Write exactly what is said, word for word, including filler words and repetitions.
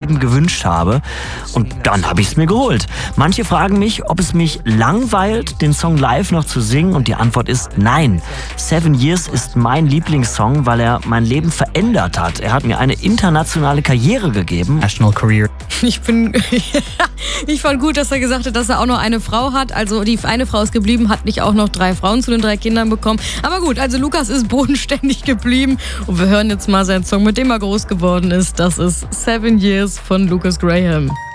Leben gewünscht habe. Und dann habe ich es mir geholt. Manche fragen mich, ob es mich langweilt, den Song live noch zu singen. Und die Antwort ist nein. Seven Years ist mein Lieblingssong, weil er mein Leben verändert hat. Er hat mir eine internationale Karriere gegeben. National Career. Ich bin, ich fand gut, dass er gesagt hat, dass er auch noch eine Frau hat. Also die eine Frau ist geblieben, hat nicht auch noch drei Frauen zu den drei Kindern bekommen. Aber gut, also Lukas ist bodenständig geblieben. Und wir hören jetzt mal seinen Song, mit dem er groß geworden ist. Das ist Seven Years von Lucas Graham.